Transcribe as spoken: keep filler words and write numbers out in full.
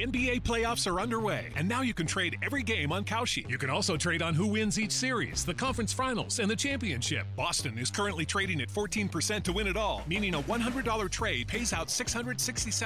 The N B A playoffs are underway, and now you can trade every game on Kalshi. You can also trade on who wins each series, the conference finals, and the championship. Boston is currently trading at fourteen percent to win it all, meaning a one hundred dollars trade pays out six hundred sixty-seven